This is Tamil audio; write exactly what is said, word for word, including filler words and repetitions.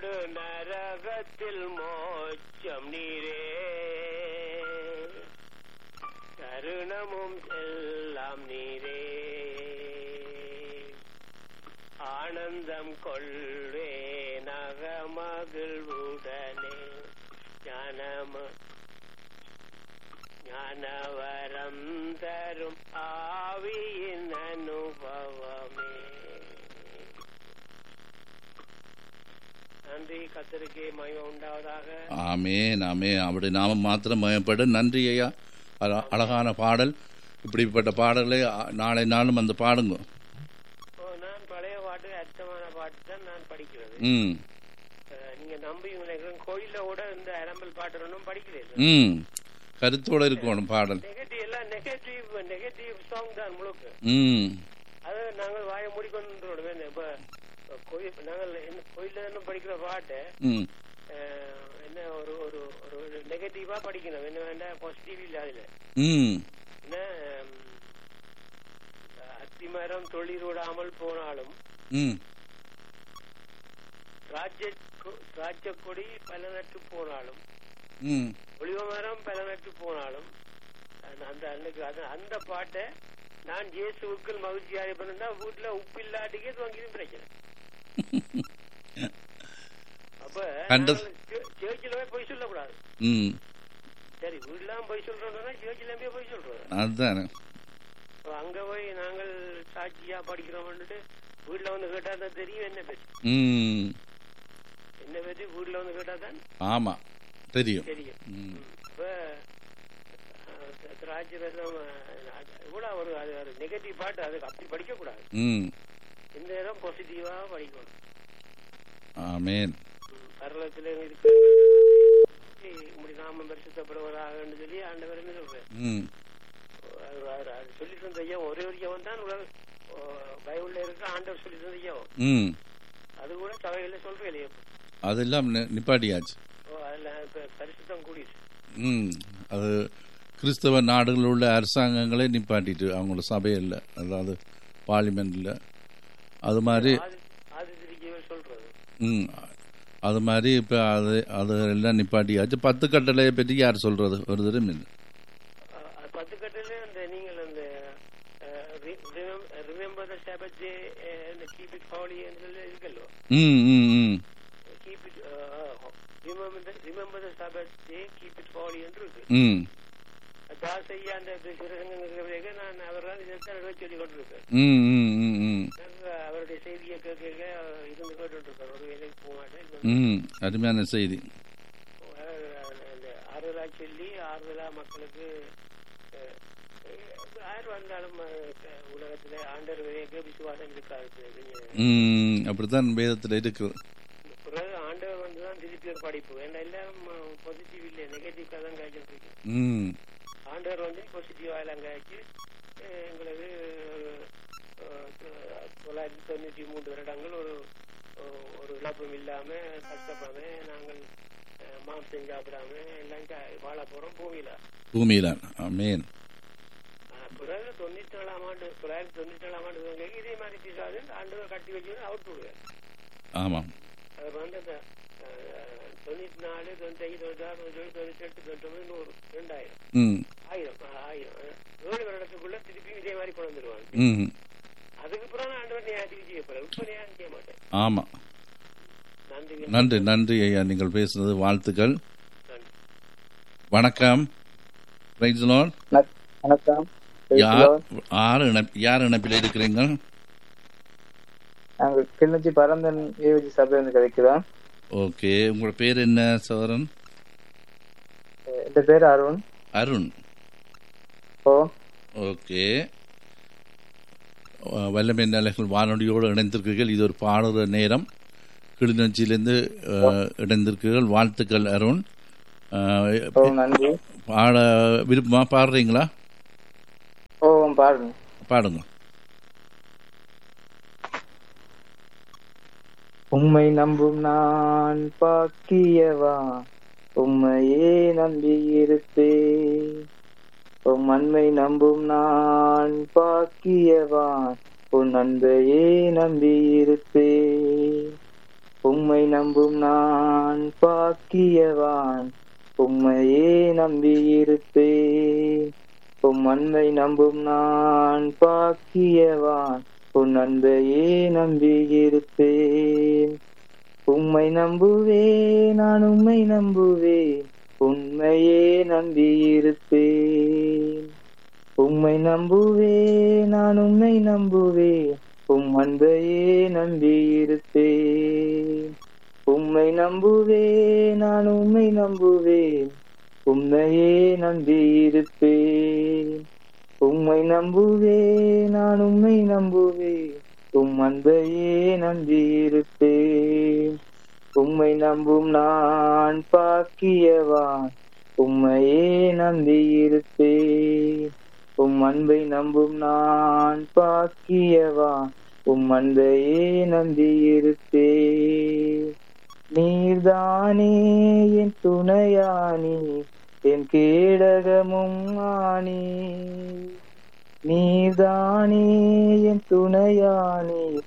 படு நரகத்தில் மோட்சம் நீரே, தருணமும் எல்லாம் நீரே, ஆனந்தம் கொள்வே நகமகிழ்வுடனே, ஞானம ஞானவரம் தரும் ஆவியின் அனுபவமே. நன்றி, கர்த்தருக்கே மகிமை உண்டாவதாக. ஆமென் ஆமென். அப்படி நாம மாத்திரம் மயப்படும். நன்றி ஐயா, அழகான பாடல். இப்படிப்பட்ட பாடல்களை நாளை நாளும் வந்து பாடுங்க. நான் பழைய பாட்டு அர்த்தமான பாட்டு தான் நான் படிக்கிறது. ம் நீங்க நம்பி கோயில கூட இந்த அரம்பல் பாட்டு படிக்கிறது. ம் கருத்தோட இருக்கணும் பாடல். நெகட்டிவ் எல்லாம் நெகட்டிவ் நெகட்டிவ் சாங் தான் முழுக்க. ம் அது நாங்கள் வாயை மூடிக்கொண்டு இப்ப கோயில் நாங்கள் கோயில படிக்கிற பாட்டு என்ன ஒரு ஒரு ஒரு நெகட்டிவா படிக்கணும். என்ன வேண்டாம், பாசிட்டிவ் இல்ல அதுல. ம் என்ன அத்திமரம் தொழில் விடாமல் போனாலும், ம் திராட்சை கொடி பல நட்டு போனாலும், ம் ஒளிவ மரம் பல நட்டு போனாலும், அந்த அன்னைக்கு அந்த பாட்டை நான் இயேசுவுக்குள் மகிழ்ச்சியாக பண்ணா வீட்டுல உப்பு இல்லாட்டிக்கே துவங்கியும் பிரச்சனை. அப்ப சேர்ச்சில போய் பொய் சொல்லக்கூடாது. சரி, வீட்டுலாம் போய் சொல்றோம்னா சேர்ச்சில போய் சொல்றோம். அதுதானே அங்க போய் நாங்கள் சாட்சியா படிக்கிறோம். வீட்டுல வந்து கேட்டா தான் தெரியும் என்ன பற்றி. என்ன பற்றி வீட்டுல வந்து கேட்டா தான் ஆமா தெரியும் தெரியும். இப்ப திராட்சை வெள்ளம் இவ்வளவு ஒரு அது நெகட்டிவ் பாட்டு, அதுக்கு அப்படி படிக்க கூடாது. இந்த நேரம் பாசிட்டிவா படிக்கணும். ஆமென். பரலோகத்துல இப்படி நாம பரிசுத்தப்படுவதாக சொல்லி ஆண்டவர் என்ன சொல்றேன் சொல்லி தந்த ஐயா, ஒரே ஒரு ஐயாவும் தான் பைபிள்ல இருக்க ஆண்டவர் சொல்லி தந்த ஐயாவும். அது கூட சபையில சொல்றேன் இல்லையா, அதெல்லாம் நிப்பாட்டியாச்சு. பரிசுத்தம் கூடிச்சு. ம் அது கிறிஸ்தவ நாடுகளில் உள்ள அரசாங்கங்களே நிப்பாட்டிட்டு அவங்களோட சபையில், அதாவது பார்லிமெண்ட்ல அது மாதிரி சொல்றது. ம் அது மாதிரி இப்போ அது அது எல்லாம் நிப்பாட்டியாச்சு. பத்து கட்டளையை பற்றி யார் சொல்றது? ஒரு தரம் இல்லை. பத்து கட்டளை அந்த நீங்கள் அந்த remember the சபத் day and keep it Holi என்று இருக்கல்லோ. ம் ம் ம் keep it remember remember the சபத் day keep it Holi என்று இருக்கு. ம் தாசையா அந்த சிறசங்கங்களுக்கு நான் அவரால் இதைத்தான் சொல்லி கொண்டிருக்கேன். ம் ம் ம் ம் அவருடைய செய்தியை கேட்க இருந்து கேட்டுருக்கார். ஒரு வேலைக்கு போக மாட்டேன். ம் அருமையான செய்தி. ஆறுதலா சொல்லி ஆறுதலா மக்களுக்கு யார் வந்தாலும் உலகத்துல ஆண்டவர் விசுவாசம் இருக்காது. ம் அப்படித்தான் வேதத்துல இருக்குது. பிறகு ஆண்டவர் வந்துதான் திருப்பி ஒரு படிப்பு வேண்டாம். எல்லாம் பாசிட்டிவ் இல்லை, நெகட்டிவ் தான் காய்ச்சிட்டு இருக்கு. ம் ஆண்டவர் வந்து பாசிட்டிவா எல்லாம் காய்ச்சி எங்களுக்கு தொள்ளாயிரத்தி தொண்ணூத்தி மூன்று வருடங்கள் ஒரு ஒரு இழப்பும் இல்லாம கஷ்டப்படாம நாங்கள் மாம்சம் சாப்பிடாம எல்லாம் வாழ போறோம் பூமியில பூமியில. ஆமென். பிறகு தொண்ணூத்தி ஏழாம் ஆண்டு தொள்ளாயிரத்தி தொண்ணூத்தி ஏழாம் ஆண்டு இதே மாதிரி பிசாது ஆண்டவர் கட்டி வச்சு அவுட் விடுவார். ஆமாம். அது வந்து அந்த தொண்ணூத்தி நாலு தொண்ணூத்தி ஐந்து தொண்ணூத்தி ஆறு தொண்ணூத்தி தொண்ணூத்தி எட்டு தொண்ணூத்தி ஒன்பது நூறு ரெண்டாயிரம் ஆயிரம் ஆயிரம் ஏழு வருடத்துக்குள்ள திருப்பி இதே மாதிரி கொண்டு வந்துருவாங்க. அதுக்கு பிறகு ஆண்டவர் நியாயத்துக்கு செய்யப்படுற இப்ப நியாயம் செய்ய மாட்டேன். ஆமா. நன்றி நன்றி ஐயா, நீங்கள் பேசுறது வாழ்த்துக்கள். வணக்கம். வணக்கம். யார் இணைப்பில் இருக்கிறீங்க? நாங்கள் கிளிநொச்சி பரந்தன் ஏவிஜி சபையிலிருந்து கிடைக்கிறோம். ஓகே, உங்களோட பேர் என்ன சோதரன்? என் பேர் அருண். அருண். ஓ ஓகே. வல்லமை நிலைகள் வானொலியோடு இணைந்திருக்கிறீர்கள். இது ஒரு பாடுற நேரம். கிளிநொச்சியிலிருந்து இணைந்திருக்கிறீர்கள். வாழ்த்துக்கள் அருண். நன்றி. பாட விருப்பமா? பாடுறீங்களா? ஓ பாடுங்க. பாடுங்க. உம்மை நம்பும் நான் பாக்கியவா, உம்மையே நம்பி இருப்பேன். உம் அன்பை நம்பும் நான் பாக்கியவா, உன் அன்பையே நம்பி இருப்பேன். உம்மை நம்பும் நான் பாக்கியவான், உம்மையே நம்பியிருப்பேன். உம் அன்பை நம்பும் நான் பாக்கியவான், உன் அன்பையே நம்பியிருப்பேன். உம்மை நம்புவேன், நான் உம்மை நம்புவேன், உண்மையே நம்பியிருப்பேன். உம்மை நம்புவேன், நான் உம்மை நம்புவேன், உம் அன்பையே நம்பியிருப்பேன். உம்மை நம்புவேன், நான் உம்மை நம்புவேன், உம்மையே நம்பியிருப்பேன். உம்மை நம்புவேன், நான் உம்மை நம்புவேன், உம் அன்பையே நம்பியிருப்பேன். உம்மை நம்பும் நான் பாக்கியவான், உம்மையே நம்பியிருப்பேன். உம் அன்பை நம்பும் நான் பாக்கியவான், உம் அன்பையே நம்பியிருப்பேன். நீர்தானே என் துணையானி, என் கேடகமும் ஆனி. நீர்தானே என் துணையானி,